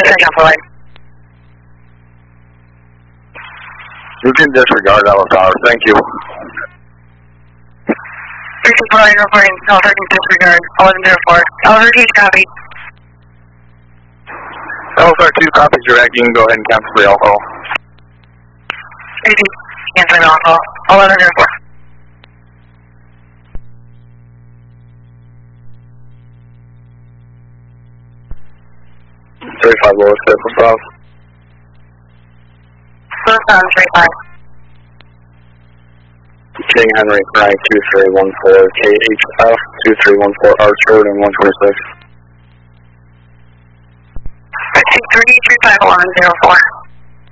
cancel line. You can disregard Alpha Tower, thank you. 324 line reporting, Alpha 13 disregard, 1104. Alpha 13 copy. Alpha 2 copies direct, you can go ahead and cancel the alcohol. 3D, canceling alcohol, 1104. Lowest vehicle south. Southbound 35. King Henry 92314 KHF 2314 Arch Road and 126. 335 1104.